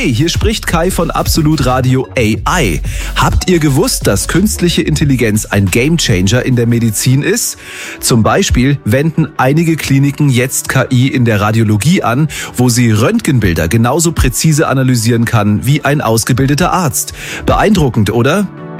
Hey, hier spricht Kai von Absolut Radio AI. Habt ihr gewusst, dass künstliche Intelligenz ein Gamechanger in der Medizin ist? Zum Beispiel wenden einige Kliniken jetzt KI in der Radiologie an, wo sie Röntgenbilder genauso präzise analysieren kann wie ein ausgebildeter Arzt. Beeindruckend, oder?